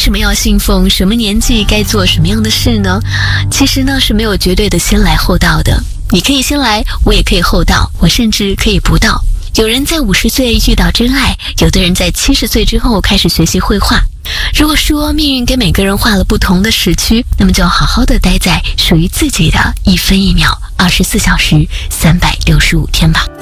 什么要信奉，什么年纪该做什么样的事呢？其实呢是没有绝对的先来后到的，你可以先来，我也可以后到，我甚至可以不到。有人在50岁遇到真爱，有的人在70岁之后开始学习绘画。如果说命运给每个人画了不同的时区，那么就好好的待在属于自己的1分1秒、24小时、365天吧。